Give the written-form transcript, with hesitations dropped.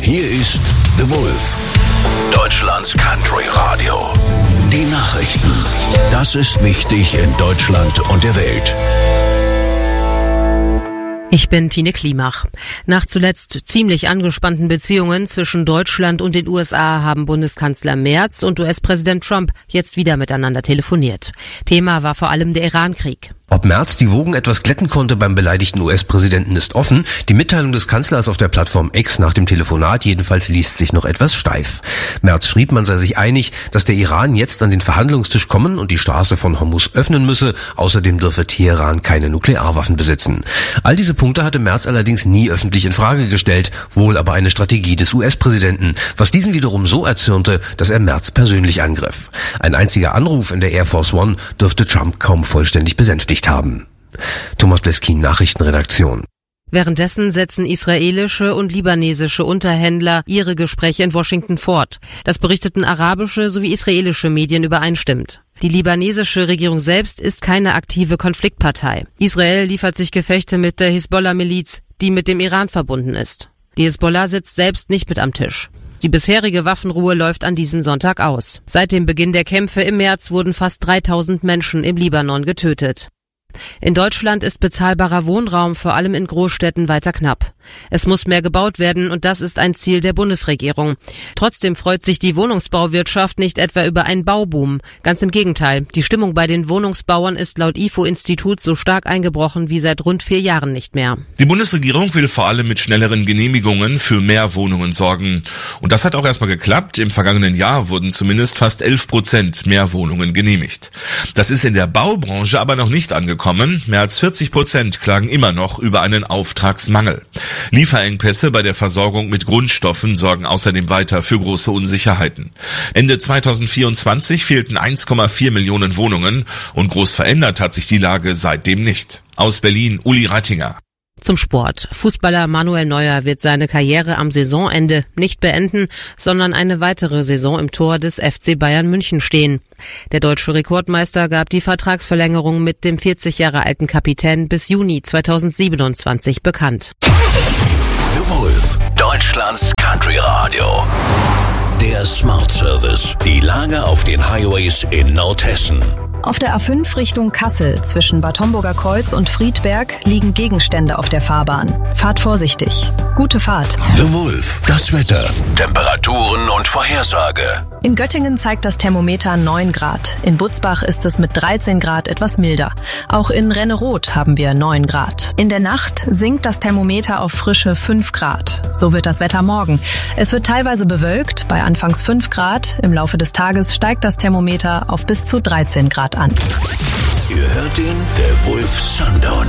Hier ist The Wolf, Deutschlands Country Radio. Die Nachrichten. Das ist wichtig in Deutschland und der Welt. Ich bin Tine Klimach. Nach zuletzt ziemlich angespannten Beziehungen zwischen Deutschland und den USA haben Bundeskanzler Merz und US-Präsident Trump jetzt wieder miteinander telefoniert. Thema war vor allem der Iran-Krieg. Ob Merz die Wogen etwas glätten konnte beim beleidigten US-Präsidenten ist offen. Die Mitteilung des Kanzlers auf der Plattform X nach dem Telefonat jedenfalls liest sich noch etwas steif. Merz schrieb, man sei sich einig, dass der Iran jetzt an den Verhandlungstisch kommen und die Straße von Hormuz öffnen müsse. Außerdem dürfe Teheran keine Nuklearwaffen besitzen. All diese Punkte hatte Merz allerdings nie öffentlich in Frage gestellt, wohl aber eine Strategie des US-Präsidenten, was diesen wiederum so erzürnte, dass er Merz persönlich angriff. Ein einziger Anruf in der Air Force One dürfte Trump kaum vollständig besänftigt haben. Thomas Bleskin, Nachrichtenredaktion. Währenddessen setzen israelische und libanesische Unterhändler ihre Gespräche in Washington fort. Das berichteten arabische sowie israelische Medien übereinstimmend. Die libanesische Regierung selbst ist keine aktive Konfliktpartei. Israel liefert sich Gefechte mit der Hisbollah-Miliz, die mit dem Iran verbunden ist. Die Hisbollah sitzt selbst nicht mit am Tisch. Die bisherige Waffenruhe läuft an diesem Sonntag aus. Seit dem Beginn der Kämpfe im März wurden fast 3000 Menschen im Libanon getötet. In Deutschland ist bezahlbarer Wohnraum vor allem in Großstädten weiter knapp. Es muss mehr gebaut werden und das ist ein Ziel der Bundesregierung. Trotzdem freut sich die Wohnungsbauwirtschaft nicht etwa über einen Bauboom. Ganz im Gegenteil, die Stimmung bei den Wohnungsbauern ist laut IFO-Institut so stark eingebrochen wie seit rund 4 Jahren nicht mehr. Die Bundesregierung will vor allem mit schnelleren Genehmigungen für mehr Wohnungen sorgen. Und das hat auch erstmal geklappt. Im vergangenen Jahr wurden zumindest fast 11% mehr Wohnungen genehmigt. Das ist in der Baubranche aber noch nicht angekommen. Mehr als 40% klagen immer noch über einen Auftragsmangel. Lieferengpässe bei der Versorgung mit Grundstoffen sorgen außerdem weiter für große Unsicherheiten. Ende 2024 fehlten 1,4 Millionen Wohnungen und groß verändert hat sich die Lage seitdem nicht. Aus Berlin, Uli Rattinger. Zum Sport. Fußballer Manuel Neuer wird seine Karriere am Saisonende nicht beenden, sondern eine weitere Saison im Tor des FC Bayern München stehen. Der deutsche Rekordmeister gab die Vertragsverlängerung mit dem 40 Jahre alten Kapitän bis Juni 2027 bekannt. The Wolf, Deutschlands Country Radio. Der Smart Service. Die Lage auf den Highways in Nordhessen. Auf der A5 Richtung Kassel zwischen Bad Homburger Kreuz und Friedberg liegen Gegenstände auf der Fahrbahn. Fahrt vorsichtig. Gute Fahrt. The Wolf, das Wetter, Temperaturen und Vorhersage. In Göttingen zeigt das Thermometer 9 Grad. In Butzbach ist es mit 13 Grad etwas milder. Auch in Renneroth haben wir 9 Grad. In der Nacht sinkt das Thermometer auf frische 5 Grad. So wird das Wetter morgen. Es wird teilweise bewölkt, bei anfangs 5 Grad. Im Laufe des Tages steigt das Thermometer auf bis zu 13 Grad an. Ihr hört den The Wolf Sundown.